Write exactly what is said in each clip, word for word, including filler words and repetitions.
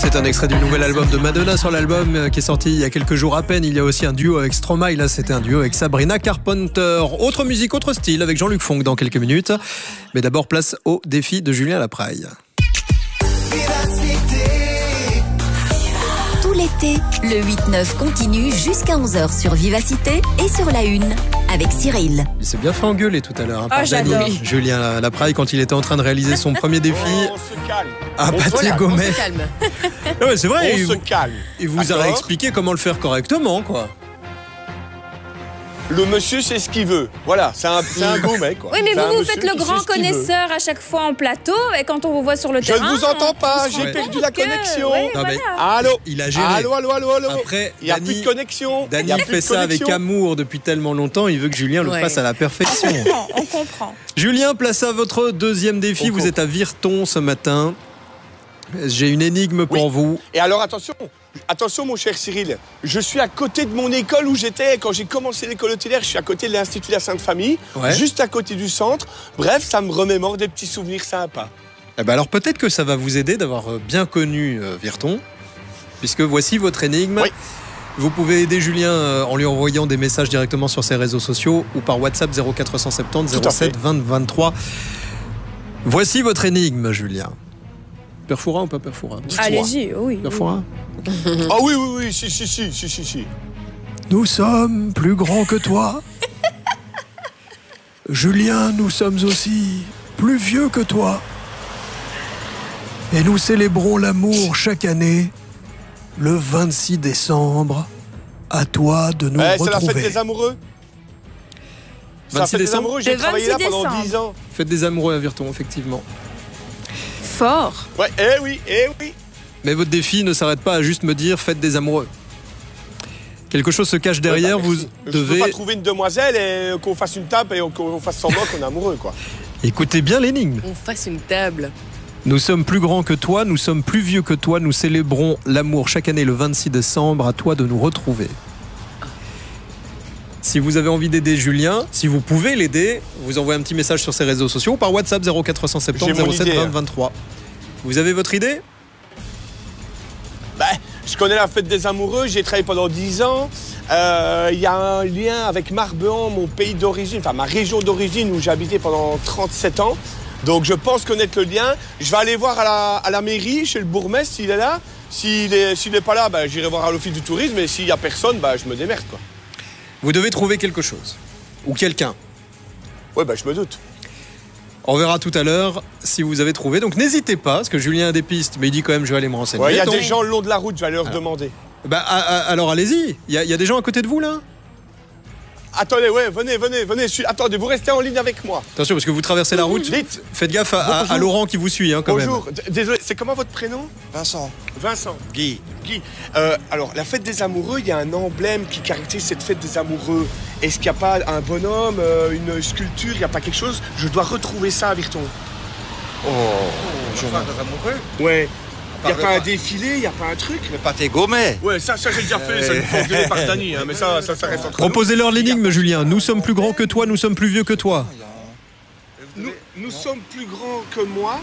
C'est un extrait du nouvel album de Madonna. Sur l'album qui est sorti il y a quelques jours à peine, il y a aussi un duo avec Stromae. Là, c'était un duo avec Sabrina Carpenter. Autre musique, autre style avec Jean-Luc Fonck dans quelques minutes. Mais d'abord, place au défi de Julien Lapraille. Tout l'été, le huit neuf continue jusqu'à onze heures sur Vivacité et sur La Une avec Cyril. Il s'est bien fait engueuler tout à l'heure hein, par oh, j'adore. Julien Lapraille quand il était en train de réaliser son premier défi. On se calme. À Pathé-Gomet. On se calme. Non, mais c'est vrai, On il, se calme. il vous a expliqué comment le faire correctement, quoi. Le monsieur, c'est ce qu'il veut. Voilà, c'est un, c'est un beau mec, quoi. Oui, mais C'est un vous, vous monsieur faites le qui grand sait ce qu'il veut. connaisseur à chaque fois en plateau et quand on vous voit sur le Je terrain... ne vous entends pas, on se j'ai rend perdu compte la que- connexion. ouais, Non, mais- voilà. Allô Il a géré. Allô, allô, allô, allô. Après, Il n'y a Dany- plus de connexion. Dany Il y a plus fait de ça avec connexion. amour depuis tellement longtemps, il veut que Julien le Ouais. fasse à la perfection. On comprend, on comprend. Julien, place à votre deuxième défi. On Vous êtes à Virton ce matin. J'ai une énigme pour Oui. vous. Et alors, attention, attention, mon cher Cyril. Je suis à côté de mon école où j'étais quand j'ai commencé l'école hôtelière. Je suis à côté de l'Institut de la Sainte Famille, Ouais. juste à côté du centre. Bref, ça me remémore des petits souvenirs sympas. Eh ben alors peut-être que ça va vous aider d'avoir euh, bien connu euh, Virton, puisque voici votre énigme. Oui. Vous pouvez aider Julien euh, en lui envoyant des messages directement sur ses réseaux sociaux ou par WhatsApp zéro quatre cent soixante-dix Tout à zéro sept fait. vingt vingt-trois. Voici votre énigme, Julien. Perfourin ou pas Perfourin? Dites-moi. Allez-y, oui. Perfourin. Ah oui, oui, oui, si, si, si, si, si, si. Nous sommes plus grands que toi. Julien, nous sommes aussi plus vieux que toi. Et nous célébrons l'amour chaque année, le vingt-six décembre. À toi de nous Eh, c'est la retrouver. fête des amoureux. C'est la vingt-six fête des décembre. amoureux, j'ai Le travaillé là vingt-six pendant décembre. dix ans. Fête des amoureux à Virton, effectivement. Fort. Ouais, eh oui, eh oui. Mais votre défi ne s'arrête pas à juste me dire fête des amoureux. Quelque chose se cache derrière, Ouais, bah, vous merci. Je devez... peux pas trouver une demoiselle et qu'on fasse une table et qu'on fasse semblant qu'on est amoureux, quoi. Écoutez bien l'énigme. On fasse une table. Nous sommes plus grands que toi, nous sommes plus vieux que toi, nous célébrons l'amour chaque année le vingt-six décembre, à toi de nous retrouver. Si vous avez envie d'aider Julien, si vous pouvez l'aider, vous envoyez un petit message sur ses réseaux sociaux ou par WhatsApp zéro quatre cent soixante-dix J'ai mon zéro sept idée, vingt hein. vingt-trois. Vous avez votre idée? Bah, je connais la fête des amoureux, j'ai travaillé pendant dix ans. Euh, Il y a un lien avec Marbehan, mon pays d'origine, enfin ma région d'origine où j'ai habité pendant trente-sept ans. Donc je pense connaître le lien. Je vais aller voir à la, à la mairie, chez le bourgmestre, s'il est là. S'il n'est s'il est pas là, bah, j'irai voir à l'office du tourisme. Et s'il n'y a personne, bah, je me démerde, quoi. Vous devez trouver quelque chose. Ou quelqu'un. Ouais, bah, je me doute. On verra tout à l'heure si vous avez trouvé. Donc n'hésitez pas, parce que Julien a des pistes, mais il dit quand même je vais aller me renseigner. Ouais, il y a Donc, des gens le long de la route, je vais aller leur Alors. demander. bah, a- a- alors allez-y. Il y, a- il y a des gens à côté de vous là? Attendez, ouais, venez, venez, venez. je suis- Attendez, vous restez en ligne avec moi. Attention, parce que vous traversez la route. Vite. Faites gaffe à, à- à Laurent qui vous suit hein, quand Bonjour. D- Désolé, c'est comment votre prénom? Vincent. Vincent. Guy. Guy. Euh, alors, la fête des amoureux, il y a un emblème qui caractérise cette fête des amoureux. Est-ce qu'il n'y a pas un bonhomme, euh, une sculpture, il n'y a pas quelque chose? Je dois retrouver ça à Virton. Oh, je vois des amoureux. Ouais. Il n'y a Parle pas un pas. défilé, il n'y a pas un truc? Le pâté Gomet. Ouais, ça, ça j'ai déjà fait, ça me fait engueuler par Dany, hein, mais ça, ça, ça reste entre nous. Proposez-leur l'énigme, Julien. Nous sommes plus grands que toi, nous sommes plus vieux que toi. Nous, nous sommes plus grands que moi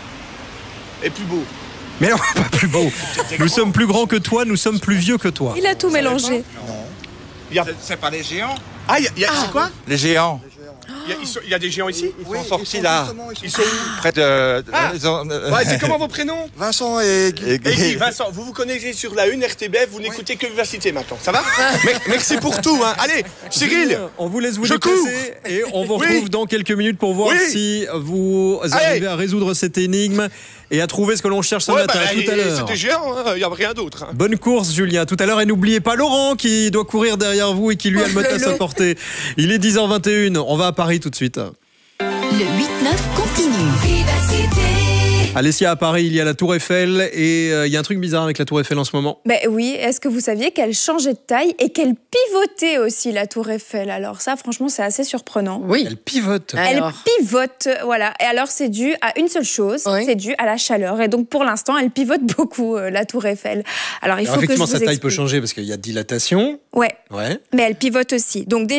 et plus beaux. Mais non, pas plus beau. Nous sommes plus grands que toi, nous sommes plus vieux que toi. Il a tout mélangé. Il y a... C'est- C'est pas les géants? Ah, il y a, il y a- c'est quoi? Les géants. Il y, a, ils sont- il y a des géants ici? Ils sont sortis là, Ils sont où? près de... de- Ah. ils ont- euh, Ouais, c'est comment vos prénoms? Vincent et Guy. Et Guy, Vincent, vous vous connaissez sur la une R T B F, vous n'écoutez que Vivacité maintenant, ça va? Me- Merci pour tout, hein. Allez, Cyril, On vous laisse vous Je déplacer et on vous retrouve Oui. dans quelques minutes pour voir Oui. si vous Allez. arrivez à résoudre cette énigme et à trouver ce que l'on cherche ce ouais, matin. bah, À tout à l'heure. c'était géant, il n'y a rien d'autre. Hein. Bonne course, Julien. Tout à l'heure, et n'oubliez pas Laurent qui doit courir derrière vous et qui lui a le moteur à sa portée. Il est dix heures vingt et une. On va à Paris tout de suite. Le huit neuf continue. Alessia, à Paris, il y a la Tour Eiffel et euh, il y a un truc bizarre avec la Tour Eiffel en ce moment. Ben oui, est-ce que vous saviez qu'elle changeait de taille et qu'elle pivotait aussi, la Tour Eiffel? Alors ça, franchement, c'est assez surprenant. Oui. Elle pivote. Alors. Elle pivote, voilà. Et alors, c'est dû à une seule chose, Oui. c'est dû à la chaleur. Et donc, pour l'instant, elle pivote beaucoup, euh, la Tour Eiffel. Alors, il Alors, faut que je effectivement, vous sa taille peut explique. changer parce qu'il y a dilatation. Ouais, Ouais. mais elle pivote aussi. Donc déjà,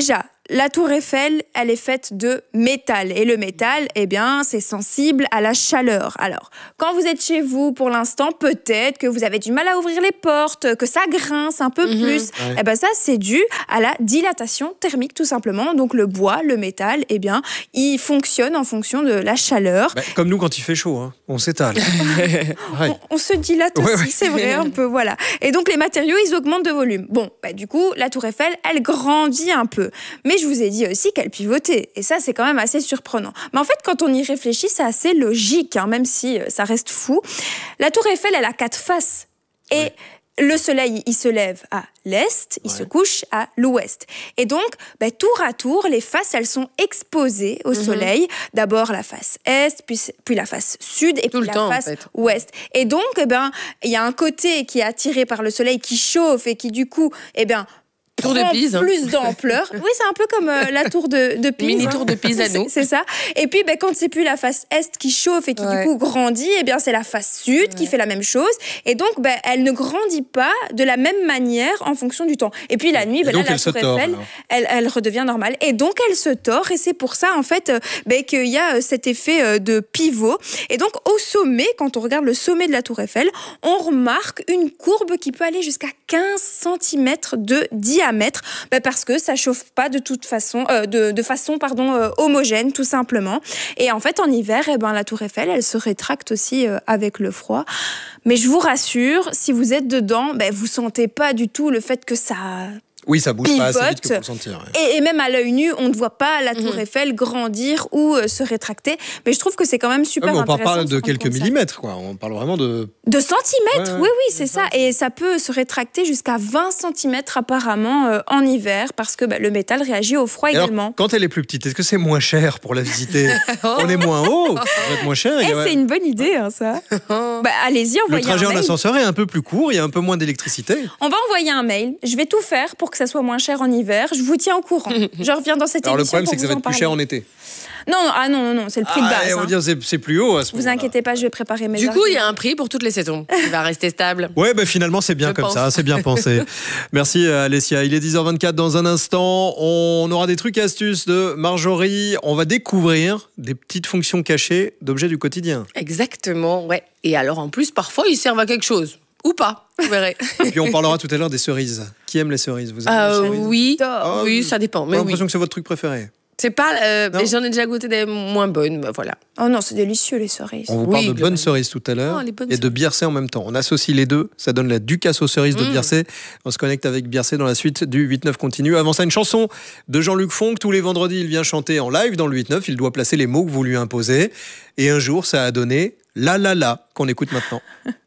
la tour Eiffel, elle est faite de métal. Et le métal, eh bien, c'est sensible à la chaleur. Alors, quand vous êtes chez vous, pour l'instant, peut-être que vous avez du mal à ouvrir les portes, que ça grince un peu mm-hmm. plus. Ouais. Eh bien, ça, c'est dû à la dilatation thermique, tout simplement. Donc, le bois, le métal, eh bien, il fonctionne en fonction de la chaleur. Bah, comme nous, quand il fait chaud, hein, on s'étale. ouais. on, on se dilate ouais, aussi, ouais. c'est vrai, un peu, voilà. Et donc, les matériaux, ils augmentent de volume. Bon, bah, du coup, la tour Eiffel, elle grandit un peu. Mais je vous ai dit aussi qu'elle pivotait. Et ça, c'est quand même assez surprenant. Mais en fait, quand on y réfléchit, c'est assez logique, hein, même si ça reste fou. La tour Eiffel, elle a quatre faces. Et ouais. le soleil, il se lève à l'est, il ouais. se couche à l'ouest. Et donc, bah, tour à tour, les faces, elles sont exposées au mm-hmm. soleil. D'abord la face est, puis, puis la face sud, et Tout puis la temps, face en fait. ouest. Et donc, eh ben, il y a un côté qui est attiré par le soleil, qui chauffe et qui, du coup, eh ben, Tour de Pise. Plus d'ampleur. Oui, c'est un peu comme euh, la tour de, de Pise. Mini tour de Pise à nous. C'est, c'est ça. Et puis, ben, quand c'est plus la face est qui chauffe et qui, ouais. du coup, grandit, eh bien, c'est la face sud ouais. qui fait la même chose. Et donc, ben, elle ne grandit pas de la même manière en fonction du temps. Et puis, la nuit, ben, là, la tour Eiffel, elle, elle redevient normale. Et donc, elle se tord. Et c'est pour ça, en fait, euh, ben, qu'il y a euh, cet effet euh, de pivot. Et donc, au sommet, quand on regarde le sommet de la tour Eiffel, on remarque une courbe qui peut aller jusqu'à quinze centimètres de diamètre. Bah parce que ça chauffe pas de toute façon, euh, de, de façon pardon euh, homogène tout simplement. Et en fait en hiver, eh ben la tour Eiffel, elle se rétracte aussi euh, avec le froid. Mais je vous rassure, si vous êtes dedans, bah, vous sentez pas du tout le fait que ça Oui, ça bouge pivote. Pas assez vite que pour le sentir. Ouais. Et, et même à l'œil nu, on ne voit pas la tour mmh. Eiffel grandir ou euh, se rétracter. Mais je trouve que c'est quand même super ouais, intéressant. On parle de quelques millimètres, quoi. On parle vraiment de... De centimètres, ouais, oui, oui, c'est ça. Et ça peut se rétracter jusqu'à vingt centimètres apparemment euh, en hiver parce que bah, le métal réagit au froid alors, également. Quand elle est plus petite, est-ce que c'est moins cher pour la visiter? On est moins haut, ça va être moins cher. Et ouais. c'est une bonne idée, hein, ça. bah, allez-y, envoyez un mail. Le trajet en ascenseur est un peu plus court, il y a un peu moins d'électricité. On va envoyer un mail. Je vais tout faire pour que ça soit moins cher en hiver. Je vous tiens au courant. Je reviens dans cette alors, émission. Alors le problème, c'est que ça va être plus cher en été. Non, non, ah non, non, non, c'est le prix ah, de base. On va hein. dire c'est, c'est plus haut à ce Vous moment-là. inquiétez pas, je vais préparer mes Du arguments. coup, il y a un prix pour toutes les saisons. Il va rester stable. Ouais, bah finalement, c'est bien je comme pense. ça, c'est bien pensé. Merci Alessia. Il est dix heures vingt-quatre dans un instant. On aura des trucs et astuces de Marjorie. On va découvrir des petites fonctions cachées d'objets du quotidien. Exactement, ouais. Et alors, en plus, parfois, ils servent à quelque chose. Ou pas, vous verrez. Et puis on parlera tout à l'heure des cerises. Qui aime les cerises? Vous aimez euh, les cerises? Oui, oh, oui, ça dépend. Mais j'ai l'impression oui. que c'est votre truc préféré. C'est pas, euh, mais j'en ai déjà goûté des moins bonnes, bah voilà. Oh non, c'est délicieux les cerises. On vous oui, parle de globalement. bonnes cerises tout à l'heure oh, et de Biercé en même temps. On associe les deux, ça donne la Ducasse aux cerises de mmh. Biercé. On se connecte avec Biercé dans la suite du huit neuf continue. Avant ça, une chanson de Jean-Luc Fonck. Tous les vendredis, il vient chanter en live dans le huit neuf. Il doit placer les mots que vous lui imposez. Et un jour, ça a donné La La La qu'on écoute maintenant.